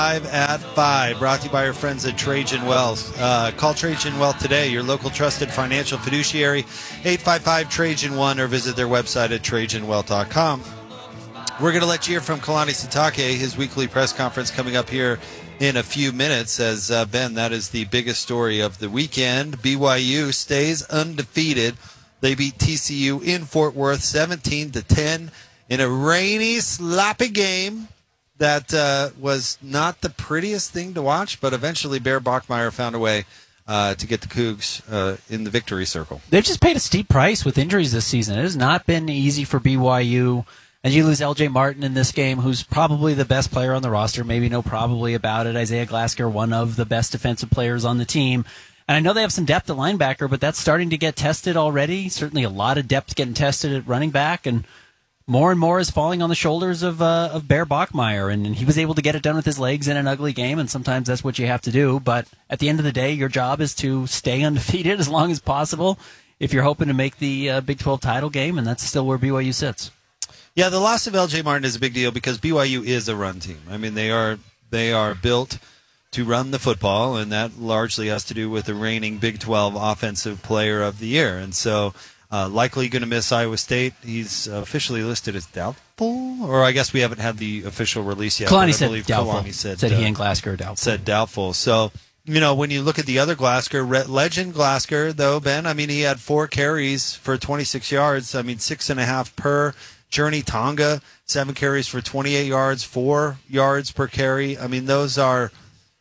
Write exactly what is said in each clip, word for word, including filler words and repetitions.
Five at five, brought to you by our friends at Trajan Wealth. Uh, call Trajan Wealth today, your local trusted financial fiduciary, eight five five Trajan one, or visit their website at trajan wealth dot com. We're going to let you hear from Kalani Sitake, his weekly press conference coming up here in a few minutes. As uh, Ben, that is the biggest story of the weekend. B Y U stays undefeated. They beat T C U in Fort Worth seventeen to ten in a rainy, sloppy game. That uh, was not the prettiest thing to watch, but eventually Bear Bachmeier found a way uh, to get the Cougs uh, in the victory circle. They've just paid a steep price with injuries this season. It has not been easy for B Y U. And you lose L J Martin in this game, who's probably the best player on the roster. Maybe no probably about it. Isaiah Glasker, one of the best defensive players on the team. And I know they have some depth at linebacker, but that's starting to get tested already. Certainly a lot of depth getting tested at running back, and more and more is falling on the shoulders of uh, of Bear Bachmeier, and, and he was able to get it done with his legs in an ugly game, and sometimes that's what you have to do. But at the end of the day, your job is to stay undefeated as long as possible if you're hoping to make the uh, Big twelve title game, and that's still where B Y U sits. Yeah, the loss of L J Martin is a big deal because B Y U is a run team. I mean, they are they are built to run the football, and that largely has to do with the reigning Big twelve Offensive Player of the Year, and so. Uh, likely going to miss Iowa State. He's officially listed as doubtful, or I guess we haven't had the official release yet. Kalani I said believe doubtful. Kalani said, said uh, he and Glasker are doubtful. Said doubtful. So, you know, when you look at the other Glasker, Re- legend Glasker, though, Ben, I mean, he had four carries for twenty-six yards. I mean, six and a half per. Journey Tonga, seven carries for twenty-eight yards, four yards per carry. I mean, those are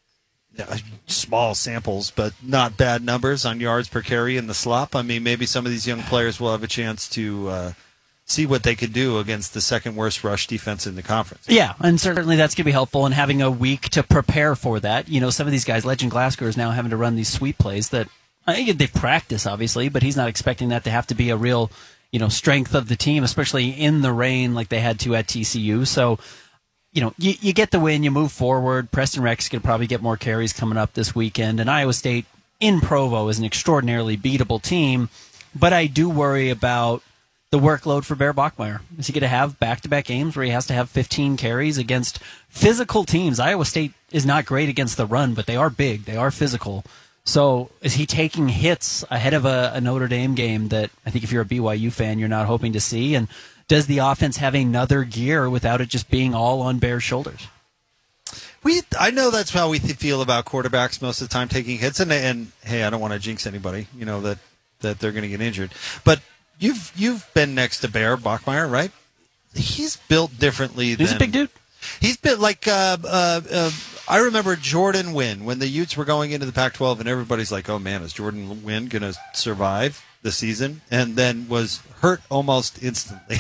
small samples, but not bad numbers on yards per carry in the slop. I mean, maybe some of these young players will have a chance to uh, see what they could do against the second worst rush defense in the conference. Yeah, and certainly that's going to be helpful in having a week to prepare for that. You know, some of these guys, Legend Glasker is now having to run these sweep plays that I think they practice, obviously, but he's not expecting that to have to be a real, you know, strength of the team, especially in the rain like they had to at T C U. So, you know, you, you get the win, you move forward. Preston Rex going to probably get more carries coming up this weekend. And Iowa State in Provo is an extraordinarily beatable team. But I do worry about the workload for Bear Bachmeier. Is he going to have back-to-back games where he has to have fifteen carries against physical teams? Iowa State is not great against the run, but they are big. They are physical. So is he taking hits ahead of a, a Notre Dame game that I think if you're a B Y U fan, you're not hoping to see? And does the offense have another gear without it just being all on Bear's shoulders? We, I know that's how we th- feel about quarterbacks most of the time, taking hits. And, and hey, I don't want to jinx anybody, you know, that, that they're going to get injured. But you've you've been next to Bear Bachmeier, right? He's built differently. He's than, a big dude. He's built like uh, uh, uh, I remember Jordan Wynn when the Utes were going into the Pac twelve, and everybody's like, "Oh man, is Jordan Wynn going to survive the season?" And then was hurt almost instantly.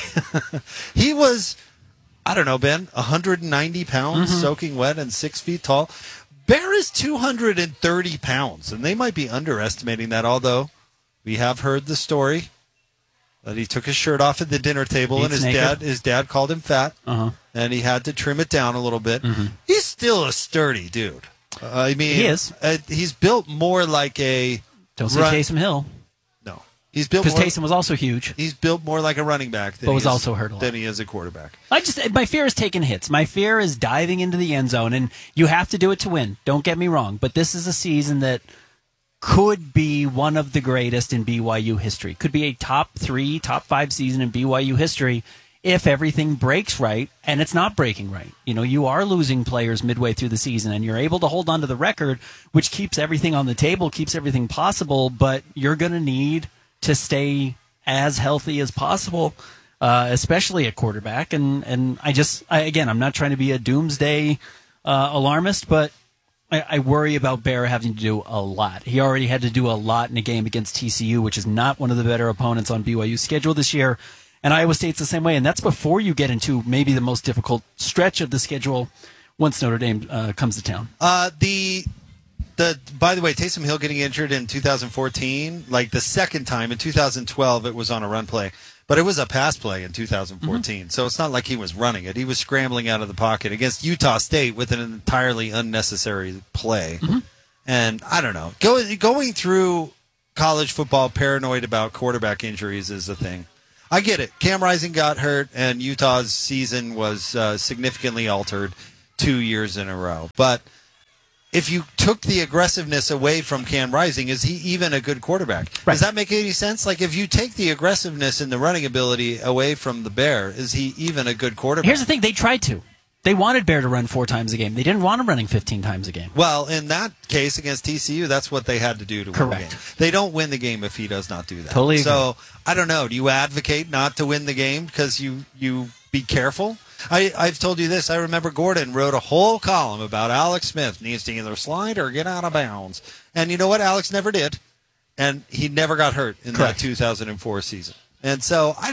He was, I don't know, Ben, one hundred ninety pounds, mm-hmm. soaking wet, and six feet tall. Bear is two hundred thirty pounds, and they might be underestimating that, although we have heard the story that he took his shirt off at the dinner table, Eats and his naked. dad his dad called him fat, uh-huh. and he had to trim it down a little bit. Mm-hmm. He's still a sturdy dude. Uh, I mean, he is. Uh, he's built more like a don't say run- Taysom Hill. No, he's built because Taysom was also huge. He's built more like a running back, than but was he is, also hurt a lot than he is a quarterback. I just my fear is taking hits. My fear is diving into the end zone, and you have to do it to win. Don't get me wrong, but this is a season that could be one of the greatest in B Y U history. Could be a top three, top five season in B Y U history if everything breaks right, and it's not breaking right. You know, you are losing players midway through the season, and you're able to hold on to the record, which keeps everything on the table, keeps everything possible, but you're going to need to stay as healthy as possible, uh, especially at quarterback. And, and I just, I, again, I'm not trying to be a doomsday uh, alarmist, but I, I worry about Bear having to do a lot. He already had to do a lot in a game against T C U, which is not one of the better opponents on B Y U's schedule this year. And Iowa State's the same way, and that's before you get into maybe the most difficult stretch of the schedule once Notre Dame uh, comes to town. Uh, the the by the way, Taysom Hill getting injured in two thousand fourteen, like the second time in two thousand twelve, it was on a run play, but it was a pass play in two thousand fourteen. Mm-hmm. So it's not like he was running it; he was scrambling out of the pocket against Utah State with an entirely unnecessary play. Mm-hmm. And I don't know, going going through college football paranoid about quarterback injuries is a thing. I get it. Cam Rising got hurt, and Utah's season was uh, significantly altered. two years in a row. But if you took the aggressiveness away from Cam Rising, is he even a good quarterback? Right. Does that make any sense? Like, if you take the aggressiveness and the running ability away from the Bear, is he even a good quarterback? Here's the thing. They tried to. They wanted Bear to run four times a game. They didn't want him running fifteen times a game. Well, in that case against T C U, that's what they had to do to win Correct. the game. They don't win the game if he does not do that. Totally agree. So, I don't know. Do you advocate not to win the game because you, you be careful? I, I've told you this. I remember Gordon wrote a whole column about Alex Smith needs to either slide or get out of bounds. And you know what? Alex never did. And he never got hurt in Correct. that two thousand four season. And so I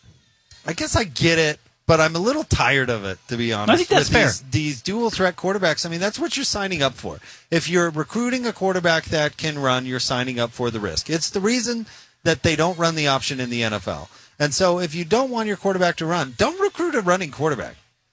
I guess I get it, but I'm a little tired of it, to be honest. I think that's with fair. These, these dual threat quarterbacks, I mean, that's what you're signing up for. If you're recruiting a quarterback that can run, you're signing up for the risk. It's the reason that they don't run the option in the N F L. And so if you don't want your quarterback to run, don't recruit a running quarterback.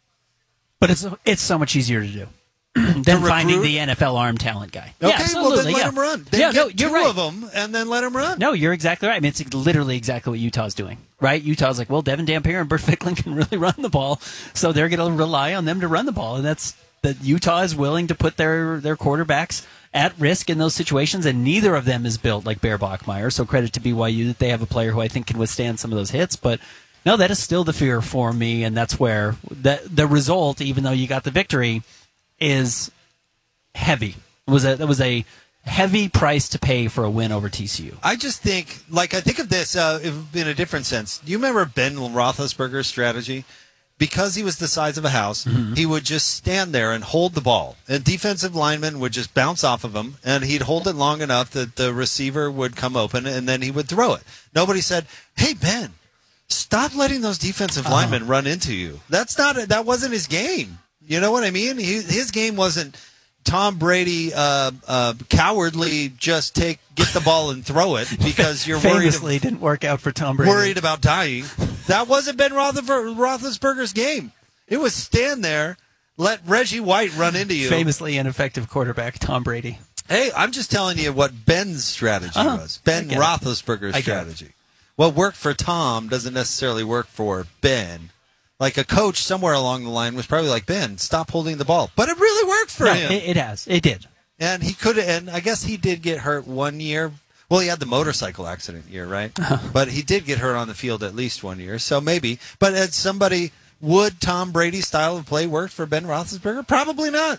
But it's it's so much easier to do than To finding recruit? the N F L arm talent guy. Okay, yeah, absolutely, well, then let yeah. him run. Then yeah, get no, you're two right. of them and then let him run. No, you're exactly right. I mean, it's literally exactly what Utah's doing, right? Utah's like, well, Devin Dampier and Bert Fickling can really run the ball, so they're going to rely on them to run the ball, and that's that. Utah is willing to put their their quarterbacks at risk in those situations, and neither of them is built like Bear Bachmeier. So credit to B Y U that they have a player who I think can withstand some of those hits, but. No, that is still the fear for me, and that's where the the result, even though you got the victory, is heavy. It was a it was a heavy price to pay for a win over T C U. I just think, like, I think of this uh, in a different sense. Do you remember Ben Roethlisberger's strategy? Because he was the size of a house, mm-hmm. he would just stand there and hold the ball. And defensive linemen would just bounce off of him, and he'd hold it long enough that the receiver would come open, and then he would throw it. Nobody said, hey, Ben, stop letting those defensive uh-huh. linemen run into you. That's not a, that wasn't his game. You know what I mean? He, his game wasn't Tom Brady uh, uh, cowardly just take get the ball and throw it because you're Famously worried. didn't work out for Tom Brady. Worried about dying. That wasn't Ben Roethlisberger, Roethlisberger's game. It was stand there, let Reggie White run into you. Famously ineffective quarterback Tom Brady. Hey, I'm just telling you what Ben's strategy uh-huh. was. Ben Roethlisberger's strategy. What worked for Tom doesn't necessarily work for Ben. Like a coach somewhere along the line was probably like, Ben, stop holding the ball. But it really worked for no, him. It, it has. It did. And he could and I guess he did get hurt one year. Well, he had the motorcycle accident year, right? Uh-huh. But he did get hurt on the field at least one year. So maybe. But as somebody, would Tom Brady's style of play work for Ben Roethlisberger? Probably not.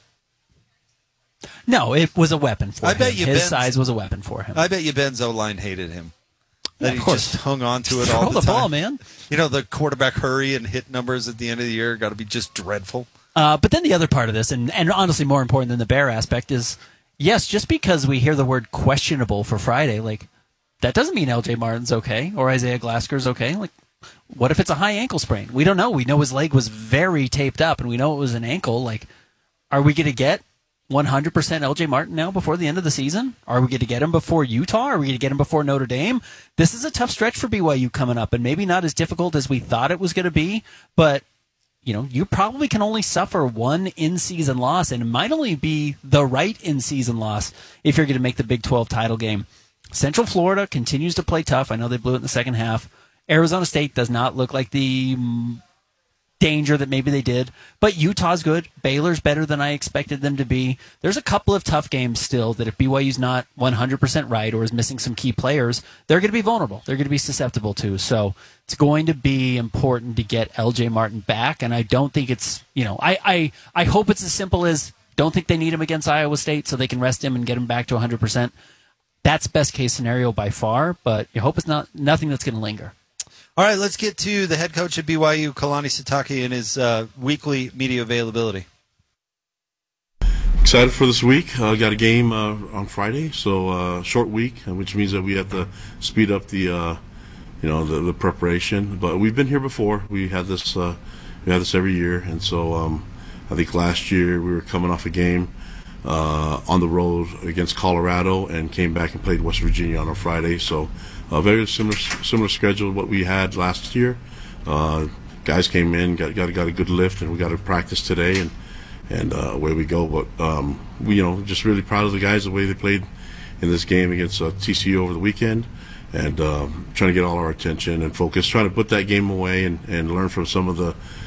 No, it was a weapon for I him. bet you His Ben's, size was a weapon for him. I bet you Ben's O-line hated him. Yeah, That of he course. just hung on to it Throw all the, the time. ball, man. You know, the quarterback hurry and hit numbers at the end of the year got to be just dreadful. Uh, but then the other part of this, and, and honestly more important than the Bear aspect, is, yes, just because we hear the word questionable for Friday, like, that doesn't mean L J Martin's okay or Isaiah Glasker's okay. Like, what if it's a high ankle sprain? We don't know. We know his leg was very taped up, and we know it was an ankle. Like, are we going to get one hundred percent L J Martin now before the end of the season? Are we going to get him before Utah? Are we going to get him before Notre Dame? This is a tough stretch for B Y U coming up, and maybe not as difficult as we thought it was going to be, but you know, you probably can only suffer one in-season loss, and it might only be the right in-season loss if you're going to make the Big twelve title game. Central Florida continues to play tough. I know they blew it in the second half. Arizona State does not look like the danger that maybe they did, but Utah's good. Baylor's better than I expected them to be. There's a couple of tough games still that if B Y U's not one hundred percent right or is missing some key players, they're going to be vulnerable. They're going to be susceptible to. So it's going to be important to get L J Martin back, and I don't think it's, you know, I, I, I hope it's as simple as don't think they need him against Iowa State so they can rest him and get him back to one hundred percent. That's best case scenario by far, but you hope it's not nothing that's going to linger. All right, let's get to the head coach at B Y U, Kalani Sitake, and his uh, weekly media availability. Excited for this week. Uh, got a game uh, on Friday, so uh, short week, which means that we have to speed up the, uh, you know, the, the preparation. But we've been here before. We had this, uh, we had this every year, and so um, I think last year we were coming off a game uh, on the road against Colorado and came back and played West Virginia on a Friday. So a very similar similar schedule to what we had last year. Uh, guys came in, got, got got a good lift, and we got to practice today, and and uh, away we go. But um, we, you know, just really proud of the guys, the way they played in this game against uh, T C U over the weekend, and um, trying to get all our attention and focus, trying to put that game away and, and learn from some of the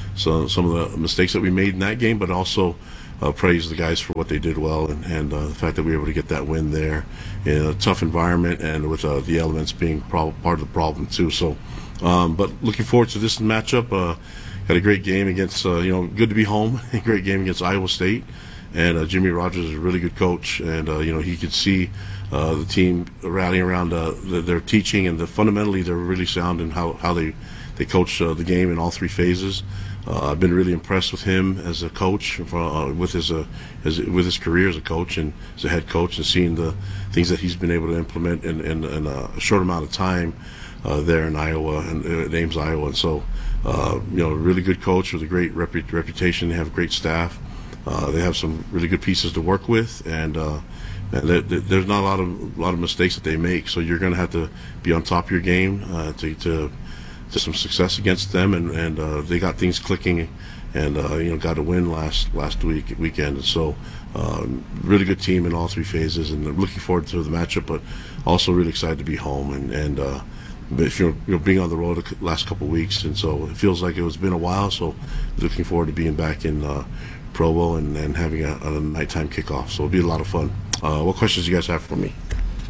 so some of the mistakes that we made in that game, but also uh, praise the guys for what they did well, and, and uh, the fact that we were able to get that win there in a tough environment, and with uh, the elements being pro- part of the problem too. So, um, but looking forward to this matchup. Uh, had a great game against, uh, you know, good to be home. A great game against Iowa State, and uh, Jimmy Rogers is a really good coach, and uh, you know, he could see uh, the team rallying around uh, the, their teaching, and the, fundamentally they're really sound in how how they they coach uh, the game in all three phases. Uh, I've been really impressed with him as a coach, uh, with his uh, as, with his career as a coach and as a head coach, and seeing the things that he's been able to implement in, in, in a short amount of time uh, there in Iowa and uh, Ames, Iowa. And so, uh, you know, a really good coach with a great repu- reputation. They have a great staff. Uh, they have some really good pieces to work with, and, uh, and there, there's not a lot of a lot of mistakes that they make. So you're going to have to be on top of your game uh, to. to to some success against them, and, and uh, they got things clicking, and uh, you know, got a win last last week weekend. And so, uh, really good team in all three phases, and I'm looking forward to the matchup, but also really excited to be home, and and uh, if you're you know, being on the road the last couple of weeks, and so it feels like it was been a while. So, looking forward to being back in uh, Provo and, and having a, a nighttime kickoff. So it'll be a lot of fun. Uh, what questions do you guys have for me?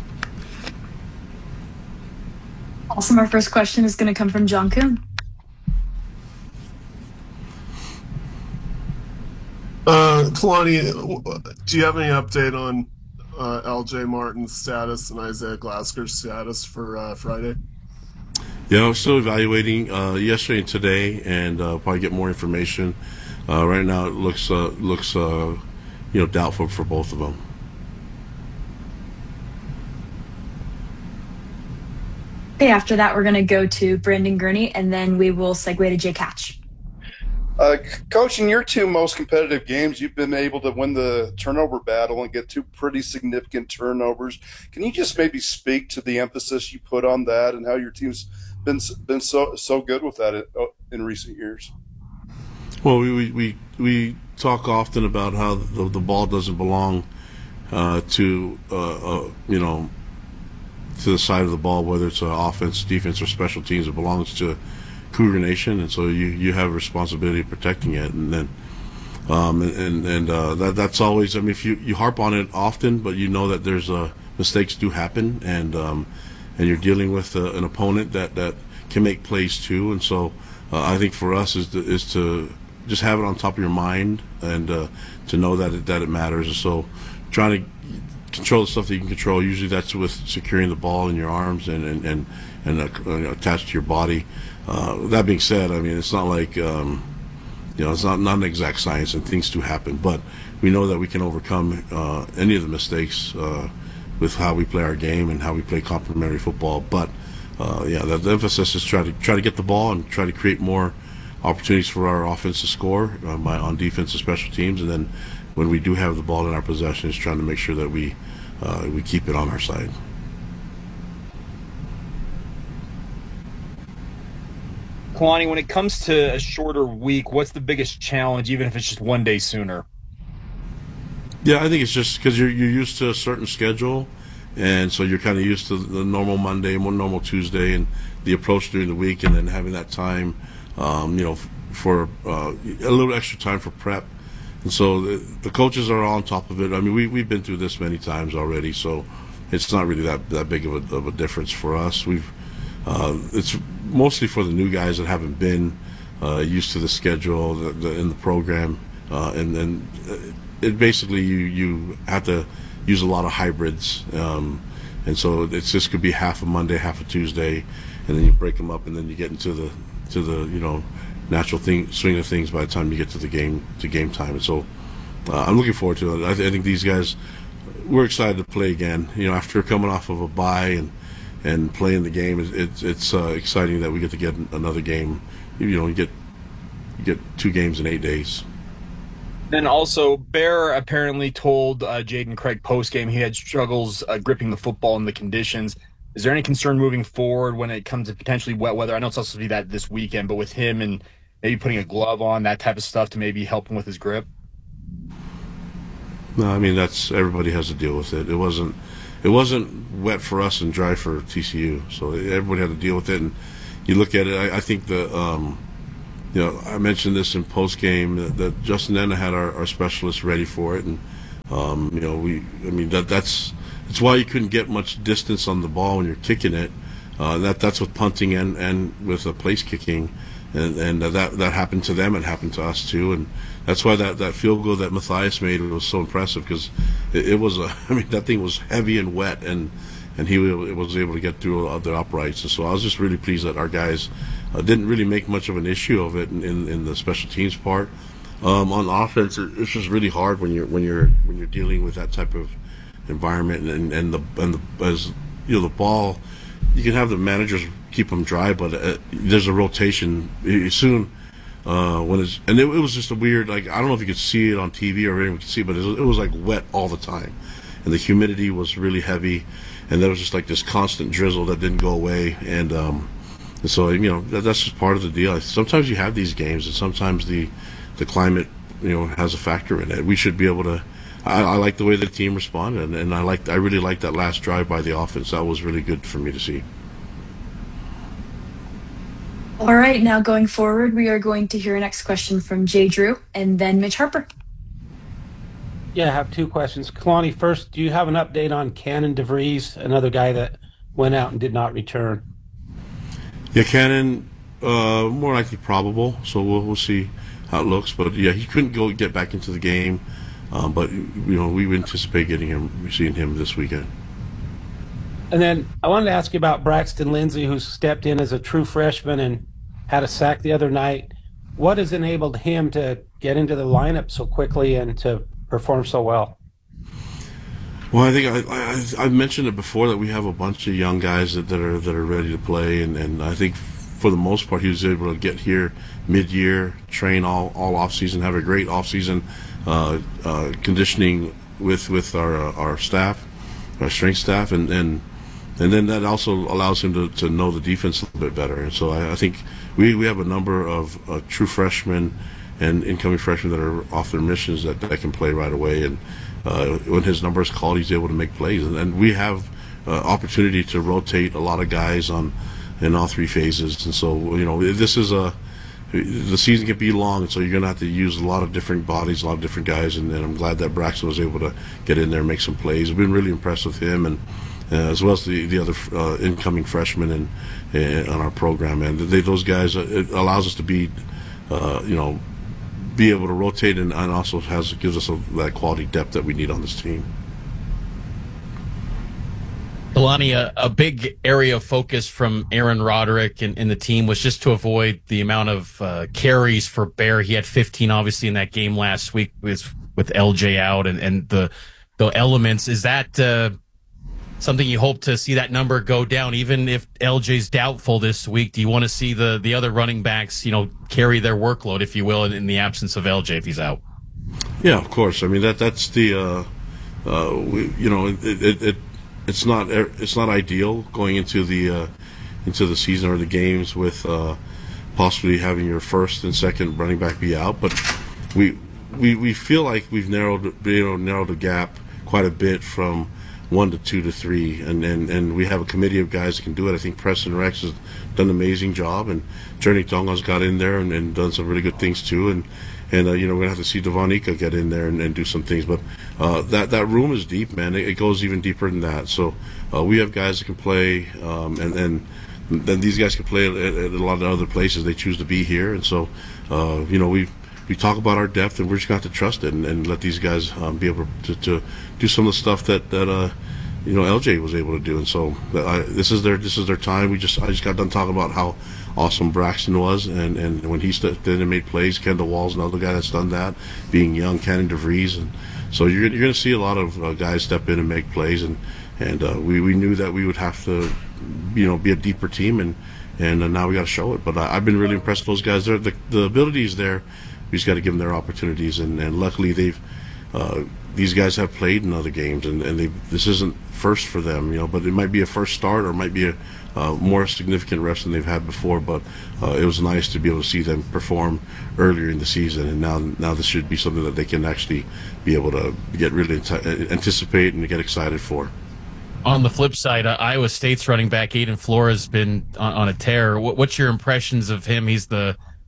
Awesome. Our first question is going to come from John Kuhn. Uh, Kalani, do you have any update on uh, L J Martin's status and Isaiah Glasker's status for uh, Friday? Yeah, I'm still evaluating uh, yesterday and today, and uh, probably get more information. Uh, right now, it looks uh, looks uh, you know, doubtful for both of them. Okay, after that, we're going to go to Brandon Gurney, and then we will segue to Jay Catch. Uh, Coach, in your two most competitive games, you've been able to win the turnover battle and get two pretty significant turnovers. Can you just maybe speak to the emphasis you put on that and how your team's been been so so good with that in recent years? Well, we we, we talk often about how the, the ball doesn't belong uh, to uh, uh, you know. to the side of the ball, whether it's uh, offense, defense, or special teams. It belongs to Cougar Nation, and so you, you have a responsibility of protecting it. And then, um, and and uh, that that's always. I mean, if you, you harp on it often, but you know that there's uh, mistakes do happen, and um, and you're dealing with uh, an opponent that, that can make plays too. And so, uh, I think for us is to, is to just have it on top of your mind, and uh, to know that it, that it matters. And so, trying to control the stuff that you can control. Usually that's with securing the ball in your arms and and and, and uh, attached to your body. Uh, that being said, I mean, it's not like um, you know, it's not not an exact science, and things do happen. But we know that we can overcome uh, any of the mistakes uh, with how we play our game and how we play complementary football. But uh, yeah, the, the emphasis is try to try to get the ball and try to create more opportunities for our offense to score uh, by, on defense and special teams, and then when we do have the ball in our possession, is trying to make sure that we uh, we keep it on our side. Kalani, when it comes to a shorter week, what's the biggest challenge, even if it's just one day sooner? Yeah, I think it's just because you're you're used to a certain schedule, and so you're kind of used to the normal Monday, one normal Tuesday, and the approach during the week, and then having that time, um, you know, for uh, a little extra time for prep. And so the, the coaches are on top of it. I mean, we, we've been through this many times already, so it's not really that, that big of a, of a difference for us. We've uh, it's mostly for the new guys that haven't been uh, used to the schedule the, the, in the program, uh, and then it basically you, you have to use a lot of hybrids, um, and so it's this could be half a Monday, half a Tuesday, and then you break them up, and then you get into the to the you know. natural thing, swing of things by the time you get to the game, to game time. And so uh, I'm looking forward to it. I, th- I think these guys, we're excited to play again. You know, after coming off of a bye and and playing the game, it, it's it's uh, exciting that we get to get another game. You know, you get you get two games in eight days. Then also, Bear apparently told uh, Jaden Craig post-game he had struggles uh, gripping the football in the conditions. Is there any concern moving forward when it comes to potentially wet weather? I know it's supposed to be that this weekend, but with him and maybe putting a glove on, that type of stuff to maybe help him with his grip? No, I mean, that's everybody has to deal with it. It wasn't it wasn't wet for us and dry for T C U, so everybody had to deal with it. And you look at it, I, I think the um, you know, I mentioned this in post game that, that Justin Enna had our, our specialists ready for it, and um, you know, we, I mean, that that's it's why you couldn't get much distance on the ball when you're kicking it. Uh, that that's with punting and, and with a place kicking, and and uh, that that happened to them. It happened to us too, and that's why that, that field goal that Matthias made was so impressive, because it, it was a, I mean, that thing was heavy and wet, and and he was able to get through the uprights. And so I was just really pleased that our guys uh, didn't really make much of an issue of it in, in, in the special teams part. Um, on offense, it, it's just really hard when you're when you're when you're dealing with that type of environment, and and the and the as you know the ball, you can have the managers keep them dry, but uh, there's a rotation soon. Uh, when it's and it, it was just a weird, like, I don't know if you could see it on T V or anyone could see, but it was, it was like wet all the time, and the humidity was really heavy, and there was just like this constant drizzle that didn't go away, and um, and so you know that, that's just part of the deal. Sometimes you have these games, and sometimes the the climate, you know, has a factor in it. We should be able to. I, I like the way the team responded, and, and I like I really liked that last drive by the offense. That was really good for me to see. All right, now going forward, we are going to hear a next question from Jay Drew and then Mitch Harper. Yeah, I have two questions. Kalani, first, do you have an update on Cannon DeVries, another guy that went out and did not return? Yeah, Cannon, uh, more likely probable, so we'll we'll see how it looks. But yeah, he couldn't go get back into the game, um, but you know we anticipate getting him, seeing him this weekend. And then I wanted to ask you about Braxton Lindsey, who stepped in as a true freshman and had a sack the other night. What has enabled him to get into the lineup so quickly and to perform so well? Well, I think I, I, I've mentioned it before that we have a bunch of young guys that, that are that are ready to play, and, and I think for the most part he was able to get here mid-year, train all, all off-season, have a great off-season uh, uh, conditioning with with our uh, our staff, our strength staff, and, and And then that also allows him to, to know the defense a little bit better. And so I, I think we, we have a number of uh, true freshmen and incoming freshmen that are off their missions that, that can play right away. And uh, when his number is called, he's able to make plays. And, and we have uh, opportunity to rotate a lot of guys on in all three phases. And so, you know, this is a the season can be long, and so you're going to have to use a lot of different bodies, a lot of different guys. And, and I'm glad that Braxton was able to get in there and make some plays. I've been really impressed with him, and Uh, as well as the, the other uh, incoming freshmen in, in, on our program. And they, those guys, uh, it allows us to be, uh, you know, be able to rotate, and, and also has gives us a, that quality depth that we need on this team. Kalani, a, a big area of focus from Aaron Roderick and, and the team was just to avoid the amount of uh, carries for Bear. He had fifteen, obviously, in that game last week with, with L J out and, and the, the elements. Is that uh, something you hope to see that number go down, even if L J's doubtful this week? Do you want to see the, the other running backs, you know, carry their workload, if you will, in, in the absence of L J if he's out? Yeah, of course. I mean, that that's the, uh, uh, we, you know, it, it, it it's not it's not ideal going into the uh, into the season or the games with uh, possibly having your first and second running back be out, but we we we feel like we've narrowed you know narrowed the gap quite a bit from one to two to three, and, and, and we have a committee of guys that can do it. I think Preston Rex has done an amazing job, and Journey Tonga's got in there and, and done some really good things too. And and uh, you know we're gonna have to see Devon Ika get in there and, and do some things. But uh, that that room is deep, man. It, it goes even deeper than that. So uh, we have guys that can play, um, and and then these guys can play at, at a lot of other places. They choose to be here, and so uh, you know we. We talk about our depth, and we're just going to have to trust it and, and let these guys um, be able to, to do some of the stuff that, that uh, you know L J was able to do. And so I, this is their this is their time. We just I just got done talking about how awesome Braxton was, and, and when he stepped in and made plays, Kendall Wall's another guy that's done that, being young, Cannon DeVries, and so you're you're going to see a lot of uh, guys step in and make plays, and and uh, we we knew that we would have to, you know, be a deeper team, and and uh, now we got to show it. But I, I've been really impressed with those guys. They're, the the ability is there. We just got to give them their opportunities, and, and luckily they've uh, these guys have played in other games, and, and they this isn't first for them, you know, but it might be a first start or it might be a uh, more significant reps than they've had before. But uh, it was nice to be able to see them perform earlier in the season, and now now this should be something that they can actually be able to get really anticipate and get excited for. On the flip side, uh, Iowa State's running back Aiden Flores has been on, on a tear. What, what's your impressions of him? He's the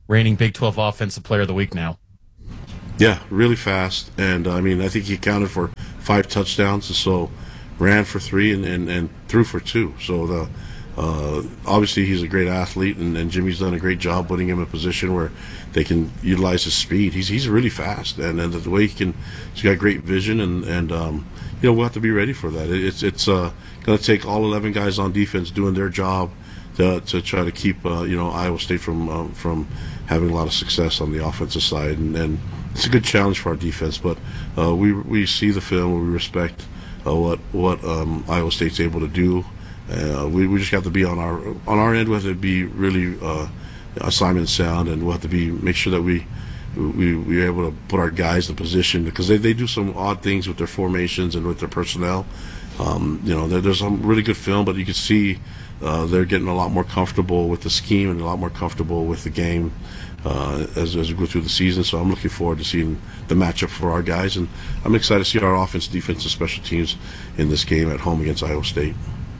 reigning Big twelve Offensive Player of the Week now. Yeah, really fast. And, uh, I mean, I think he accounted for five touchdowns, and so ran for three and, and, and threw for two. So, the uh, obviously, he's a great athlete, and, and Jimmy's done a great job putting him in a position where they can utilize his speed. He's he's really fast, and, and the way he can, he's got great vision, and, and um, you know, we'll have to be ready for that. It's, it's uh, going to take all eleven guys on defense doing their job to, to try to keep, uh, you know, Iowa State from uh, from having a lot of success on the offensive side, and, and it's a good challenge for our defense. But uh, we we see the film, and we respect uh, what what um, Iowa State's able to do. Uh, we we just have to be on our on our end. We have to be really uh, assignment sound, and we'll have to be make sure that we we we're able to put our guys in position, because they, they do some odd things with their formations and with their personnel. Um, you know, there, there's some really good film, but you can see uh, they're getting a lot more comfortable with the scheme and a lot more comfortable with the game uh, as, as we go through the season. So I'm looking forward to seeing the matchup for our guys, and I'm excited to see our offense, defense, and special teams in this game at home against Iowa State.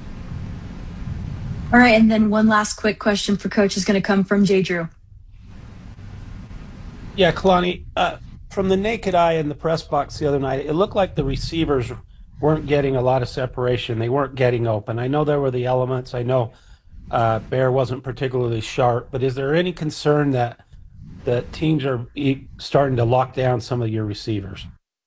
All right, and then one last quick question for Coach is going to come from Jay Drew. Yeah, Kalani, uh, from the naked eye in the press box the other night, it looked like the receivers weren't getting a lot of separation. They weren't getting open. I know there were the elements. I know uh, Bear wasn't particularly sharp, but is there any concern that the teams are e- starting to lock down some of your receivers?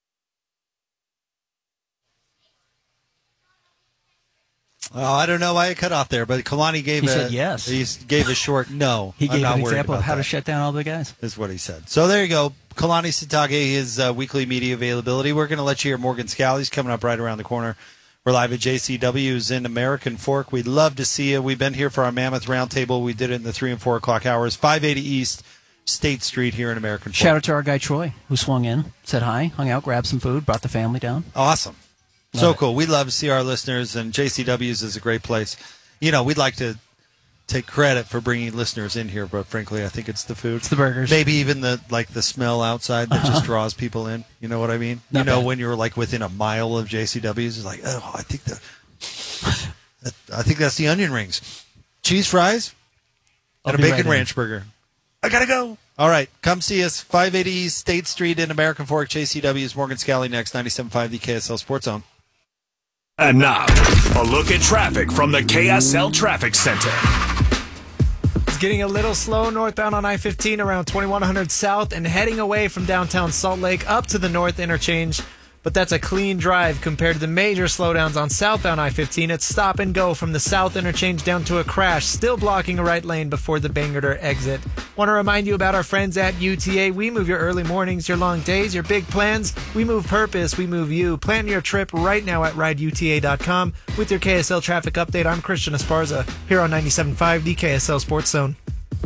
Oh, I don't know why it cut off there, but Kalani gave he a said yes. He gave a short no. He I'm gave not an worried example of about how that. to shut down all the guys. Is what he said. So there you go. Kalani Sitake, his uh, weekly media availability. We're going to let you hear Morgan Scally's coming up right around the corner. We're live at J C W's in American Fork. We'd love to see you. We've been here for our Mammoth Roundtable. We did it in the three and four o'clock hours. five eighty East State Street here in American Fork. Shout out to our guy Troy, who swung in, said hi, hung out, grabbed some food, brought the family down. Awesome. Love so it. cool. We love to see our listeners, and J C W's is a great place. You know, we'd like to take credit for bringing listeners in here, but frankly, I think it's the food. It's the burgers. Maybe even the like the smell outside that Uh-huh. just draws people in. You know what I mean? Not you know, bad. when you're like within a mile of J C W's, it's like, oh, I think the, I think that's the onion rings, cheese fries, I'll and a be bacon right in. ranch burger. I gotta go. All right, come see us. five eighty East State Street in American Fork. J C W's Morgan Scally next. ninety-seven point five The K S L Sports Zone. And now, a look at traffic from the K S L Traffic Center. It's getting a little slow northbound on I fifteen around twenty-one hundred south and heading away from downtown Salt Lake up to the north interchange. But that's a clean drive compared to the major slowdowns on southbound I fifteen. It's stop and go from the south interchange down to a crash, still blocking a right lane before the Bangor exit. Want to remind you about our friends at U T A. We move your early mornings, your long days, your big plans. We move purpose, we move you. Plan your trip right now at ride U T A dot com. With your K S L traffic update, I'm Christian Esparza here on ninety-seven point five The K S L Sports Zone.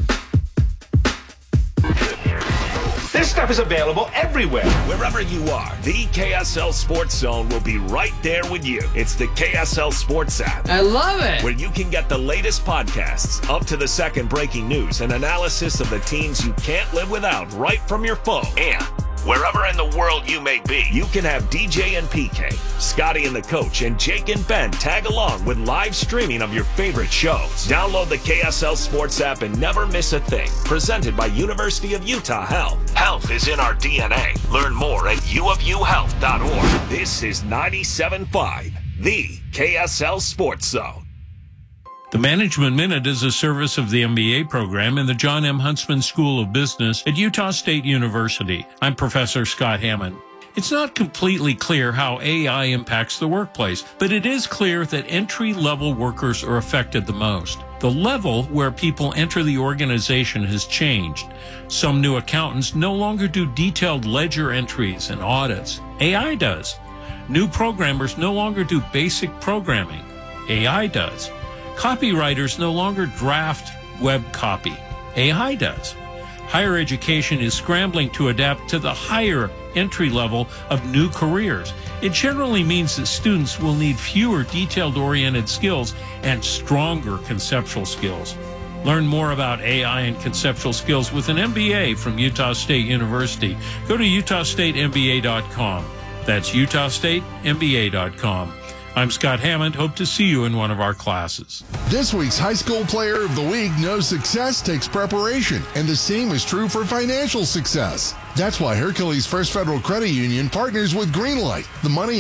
This stuff is available everywhere. Wherever you are, the K S L Sports Zone will be right there with you. It's the K S L Sports app. I love it. Where you can get the latest podcasts, up to the second breaking news, and analysis of the teams you can't live without right from your phone. And wherever in the world you may be, you can have D J and P K, Scotty and the Coach, and Jake and Ben tag along with live streaming of your favorite shows. Download the K S L Sports app and never miss a thing. Presented by University of Utah Health. Health is in our D N A. Learn more at u of u health dot org. This is ninety-seven point five, the K S L Sports Zone. The Management Minute is a service of the M B A program in the John M. Huntsman School of Business at Utah State University. I'm Professor Scott Hammond. It's not completely clear how A I impacts the workplace, but it is clear that entry-level workers are affected the most. The level where people enter the organization has changed. Some new accountants no longer do detailed ledger entries and audits. A I does. New programmers no longer do basic programming. A I does. Copywriters no longer draft web copy. A I does. Higher education is scrambling to adapt to the higher entry level of new careers. It generally means that students will need fewer detailed-oriented skills and stronger conceptual skills. Learn more about A I and conceptual skills with an M B A from Utah State University. Go to utah state m b a dot com. That's utah state m b a dot com. I'm Scott Hammond. Hope to see you in one of our classes. This week's High School Player of the Week knows success takes preparation, and the same is true for financial success. That's why Hercules First Federal Credit Union partners with Greenlight, the money